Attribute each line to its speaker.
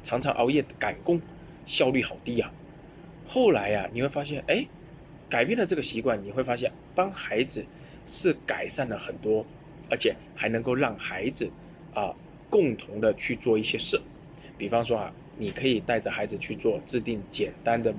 Speaker 1: 常常熬夜赶工，效率好低啊。后来啊，你会发现，哎，改变了这个习惯，你会发现帮孩子是改善了很多，而且还能够让孩子共同的去做一些事。比方说啊，你可以带着孩子去做制定简单的